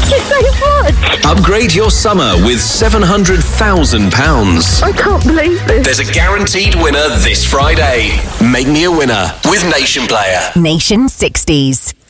Thank you so much. Upgrade your summer with £700,000. I can't believe this. There's a guaranteed winner this Friday. Make me a winner with Nation Player. Nation 60s.